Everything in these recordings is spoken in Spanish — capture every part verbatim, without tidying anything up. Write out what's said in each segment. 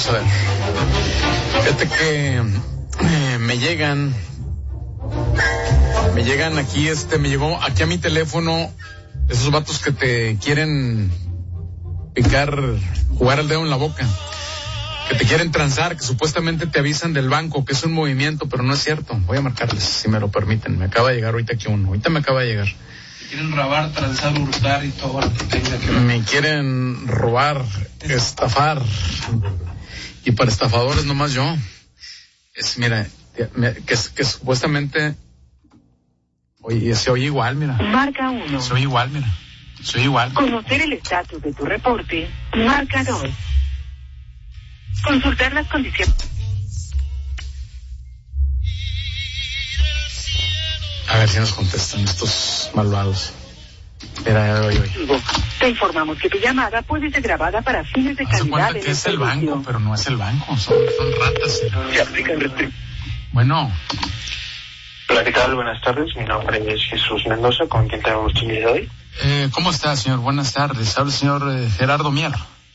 Vamos a ver. Fíjate que eh, me llegan, me llegan aquí, este, me llegó aquí a mi teléfono esos vatos que te quieren picar, jugar el dedo en la boca, que te quieren transar, que supuestamente te avisan del banco, que es un movimiento, pero no es cierto. Voy a marcarles, si me lo permiten. Me acaba de llegar ahorita aquí uno, ahorita me acaba de llegar. Me quieren robar, transar, hurtar y todo lo que tenga que ver. Me quieren robar, estafar. Y para estafadores nomás yo. Es, mira, que, que supuestamente, oye, se oye igual, mira. Marca uno. Se oye igual, mira. Se oye igual. Conocer el estatus de tu reporte. Marca dos. Consultar las condiciones. A ver si nos contestan estos malvados. Mira, oye, oye. Te informamos que tu llamada puede ser grabada para fines de Haz de calidad. cuenta que es el banco, pero no es el banco, son, son ratas. Se aplican restricciones. Bueno. Hola, ¿qué tal? Buenas tardes. Mi nombre es Jesús Mendoza, con quien tengo el gusto de hoy. Eh, ¿Cómo está, señor? Buenas tardes. Habla el señor eh, Gerardo Mier.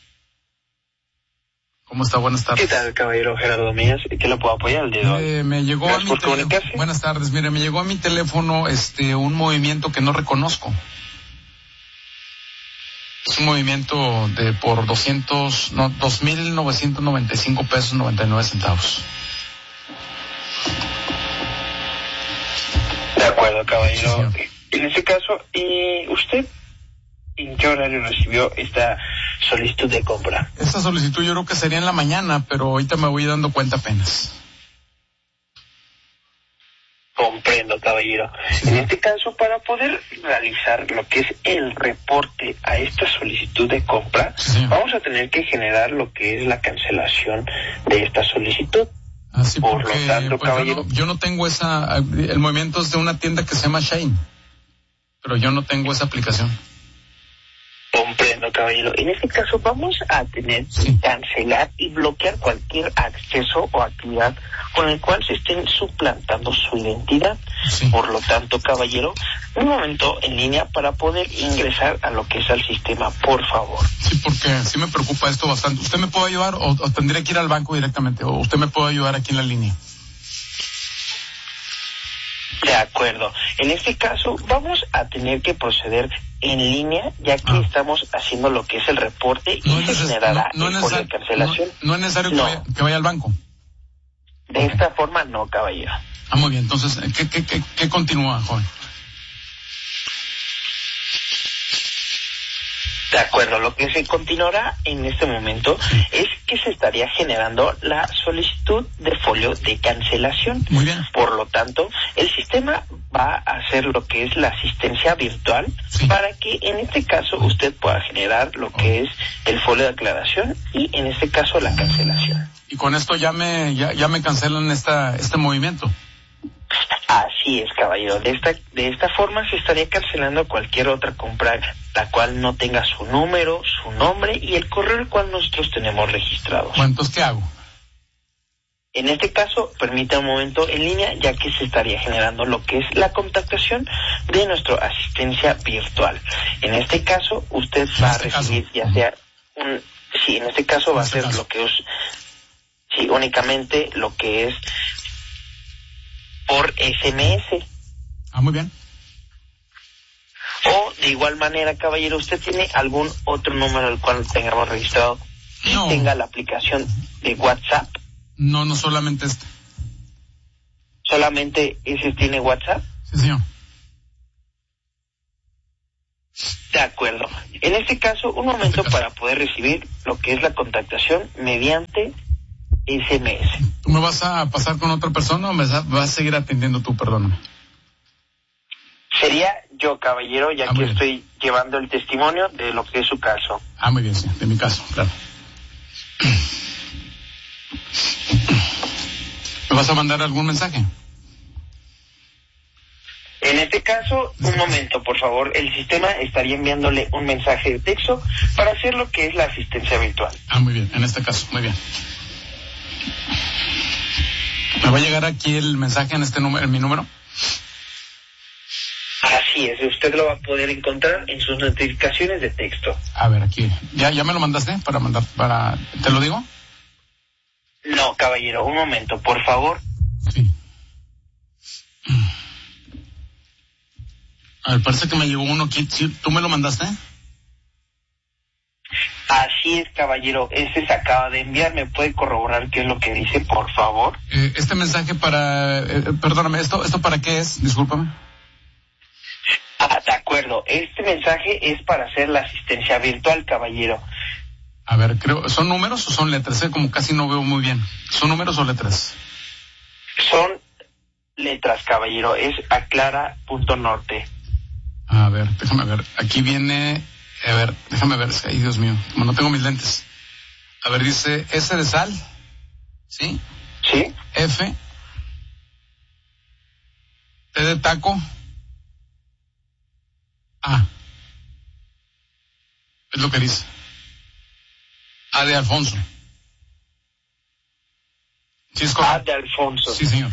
¿Cómo está? Buenas tardes. ¿Qué tal, caballero Gerardo Mías? ¿Qué lo puedo apoyar el día de hoy? Eh, me llegó a mi teléfono. Buenas tardes. Mire, me llegó a mi teléfono este un movimiento que no reconozco. Es un movimiento de por doscientos, no, dos mil novecientos noventa y cinco pesos noventa y nueve centavos. De acuerdo, caballero. Sí, en ese caso, ¿y usted en qué horario recibió esta solicitud de compra? Esta solicitud yo creo que sería en la mañana, pero ahorita me voy dando cuenta apenas. Comprendo, caballero. Sí. En este caso, para poder realizar lo que es el reporte a esta solicitud de compra, sí, vamos a tener que generar lo que es la cancelación de esta solicitud. Así Por porque, lo tanto, pues, caballero, yo, no, yo no tengo esa, el movimiento es de una tienda que se llama Shane, pero yo no tengo esa aplicación. Comprendo, caballero. En este caso vamos a tener Sí. que cancelar y bloquear cualquier acceso o actividad con el cual se estén suplantando su identidad. Sí. Por lo tanto, caballero, un momento en línea para poder ingresar a lo que es el sistema, por favor. Sí, porque sí me preocupa esto bastante. ¿Usted me puede ayudar o, o tendría que ir al banco directamente? ¿O usted me puede ayudar aquí en la línea? De acuerdo. En este caso vamos a tener que proceder en línea, ya que Ah. estamos haciendo lo que es el reporte No y es se neces- generará no- no el es folio de necesar- cancelación. no- no es necesario que No. vaya, que vaya al banco. De esta forma no, caballero. Ah, muy bien. Entonces, ¿qué, qué, qué, qué continúa, joven? De acuerdo, lo que se continuará en este momento es que se estaría generando la solicitud de folio de cancelación. Muy bien. Por lo tanto, el sistema va a hacer lo que es la asistencia virtual Sí. para que en este caso usted pueda generar lo que es el folio de aclaración y en este caso la cancelación. Y con esto ya me, ya, ya me cancelan esta, este movimiento. Así es, caballero. De esta, de esta forma se estaría cancelando cualquier otra compra la cual no tenga su número, su nombre y el correo el cual nosotros tenemos registrados. Bueno, entonces, ¿qué hago? En este caso, permita un momento en línea, ya que se estaría generando lo que es la contactación de nuestra asistencia virtual. En este caso, usted va a recibir ya sea un... Sí, en este caso va a ser lo que es... Sí, únicamente lo que es por S M S. Ah, muy bien. O de igual manera, caballero, ¿usted tiene algún otro número al cual tengamos registrado y No. tenga la aplicación de WhatsApp? No, no solamente este. ¿Solamente ese tiene WhatsApp? Sí, señor. De acuerdo. En este caso, un momento para poder recibir lo que es la contactación mediante S M S. ¿Tú me vas a pasar con otra persona o me vas a seguir atendiendo tú? Perdóname. Sería yo, caballero, ya Ah, muy que bien. estoy llevando el testimonio de lo que es su caso. Ah, muy bien, sí, de mi caso, claro. ¿Me vas a mandar algún mensaje? En este caso, un momento, por favor. El sistema estaría enviándole un mensaje de texto para hacer lo que es la asistencia virtual. Ah, muy bien, en este caso, muy bien. ¿Me va a llegar aquí el mensaje en este número, en mi número? Así es, usted lo va a poder encontrar en sus notificaciones de texto. A ver, aquí. ¿Ya, ya me lo mandaste para mandar, para, te lo digo? No, caballero, un momento, por favor. Sí. A ver, parece que me llegó uno aquí. ¿Sí? ¿Tú me lo mandaste? Así es, caballero. Este se acaba de enviar. ¿Me puede corroborar qué es lo que dice, por favor? Eh, este mensaje para... Eh, perdóname, ¿esto esto para qué es? Discúlpame. Ah, de acuerdo. Este mensaje es para hacer la asistencia virtual, caballero. A ver, creo... ¿Son números o son letras? Eh? Como casi no veo muy bien. ¿Son números o letras? Son letras, caballero. Es aclara punto norte. A ver, déjame ver. Aquí viene... A ver, déjame ver. Ay, Dios mío. Como no tengo mis lentes. A ver, dice S de sal. ¿Sí? ¿Sí? F. T de taco. A. Es lo que dice. A de Alfonso. Sí, es correcto. A de Alfonso. Sí, señor.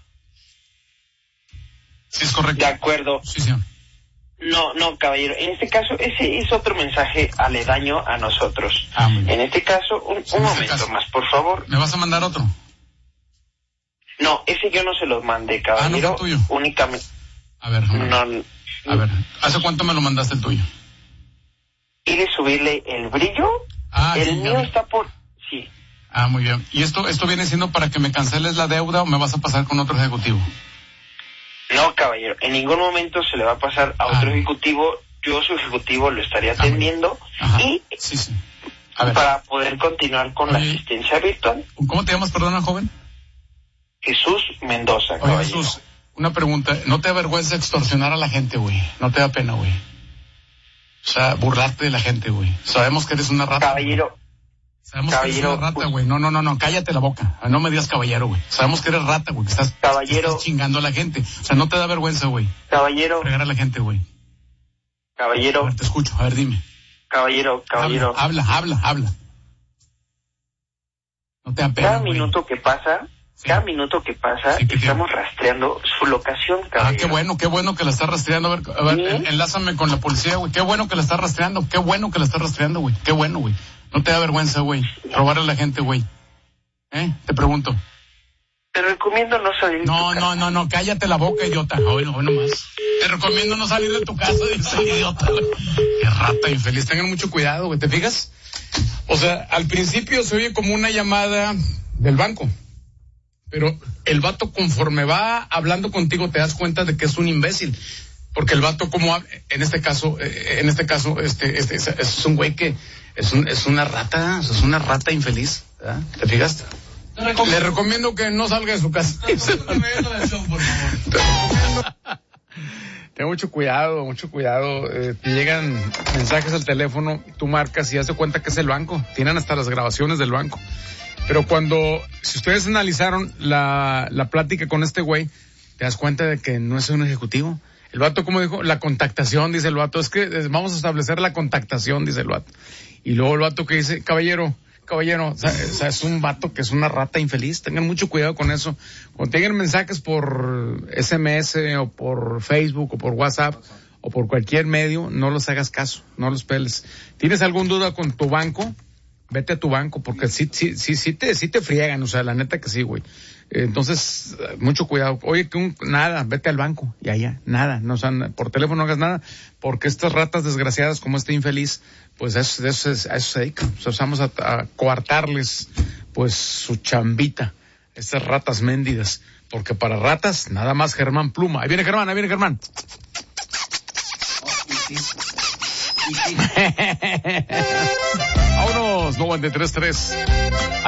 Sí, es correcto. De acuerdo. Sí, señor. No, no, caballero. En este caso, ese es otro mensaje aledaño a nosotros. Ah, muy bien. En este caso, un, Sí, un en este momento caso. más, por favor. ¿Me vas a mandar otro? No, ese yo no se los mandé, Ah, no caballero. fue tuyo. Únicamente. A ver, déjame ver. No. A ver, ¿hace cuánto me lo mandaste el tuyo? ¿Quiere subirle el brillo? Ah, el sí, mío ya vi. está por... Sí. Ah, muy bien. ¿Y esto esto viene siendo para que me canceles la deuda o me vas a pasar con otro ejecutivo? No, caballero. En ningún momento se le va a pasar a Ah. otro ejecutivo. Yo, su ejecutivo, lo estaría Ah, muy atendiendo. Ajá. Y Sí, sí. A ver, para poder continuar con la Oye. asistencia virtual, ¿cómo te llamas, perdona, joven? Jesús Mendoza, Oye, caballero. Jesús, una pregunta. ¿No te avergüenza extorsionar a la gente, güey? ¿No te da pena, güey? O sea, burlarte de la gente, güey. Sabemos que eres una rata. Caballero, Sabemos caballero, que eres una rata, pues- güey. No, no, no, no, cállate la boca. No me digas caballero, güey. Sabemos que eres rata, güey, que estás, Caballero. que estás chingando a la gente. O sea, no te da vergüenza, güey. caballero, Fregar a la gente, güey. A caballero, ver, te escucho. A ver, dime. caballero, caballero. Habla, habla, habla, habla. No te da pena, Cada güey. minuto que pasa, Sí. cada minuto que pasa, Sí, ¿qué estamos rastreando su locación, Ah, caballero. qué bueno, qué bueno que la estás rastreando. A ver, a ver, ¿Sí? en- enlázame con la policía, güey. Qué bueno que la estás rastreando. Qué bueno que la estás rastreando, güey. Qué bueno, güey. No te da vergüenza, güey. Robarle a la gente, güey. ¿Eh? Te pregunto. Te recomiendo no salir de No, tu no, casa. no, no. Cállate la boca, idiota. Hoy no, hoy no más. Te recomiendo no salir de tu casa, dice el idiota, güey. Qué rata infeliz. Tengan mucho cuidado, güey. ¿Te fijas? O sea, al principio se oye como una llamada del banco. Pero el vato, conforme va hablando contigo, te das cuenta de que es un imbécil. Porque el vato, como hab- en este caso, eh, en este caso, este, este, es, es un güey que es un, es una rata, es una rata infeliz, ¿verdad? ¿Te fijaste? Le recomiendo que no salga de su casa. Ten mucho cuidado, mucho cuidado. Eh, te llegan mensajes al teléfono, tú marcas y das de cuenta que es el banco. Tienen hasta las grabaciones del banco. Pero cuando, si ustedes analizaron la, la plática con este güey, te das cuenta de que no es un ejecutivo. El vato, como dijo, la contactación, dice el vato, es que eh, vamos a establecer la contactación, dice el vato. Y luego el vato que dice, caballero, caballero, o sea, o sea, es un vato que es una rata infeliz. Tengan mucho cuidado con eso. Cuando tengan mensajes por S M S o por Facebook o por WhatsApp o por cualquier medio, no los hagas caso, no los peles. ¿Tienes alguna duda con tu banco? Vete a tu banco, porque sí, sí, sí, sí te, sí te friegan, o sea, la neta que sí, güey. Entonces, mucho cuidado. Oye, que un, nada, vete al banco, ya, ya, nada, no, o sea, por teléfono no hagas nada, porque estas ratas desgraciadas como este infeliz, pues a eso, de eso, es, a eso se dedican. O sea, vamos a, a coartarles, pues, su chambita, estas ratas méndidas, porque para ratas, nada más Germán Pluma. Ahí viene Germán, ahí viene Germán. Vámonos, noventa y tres tres.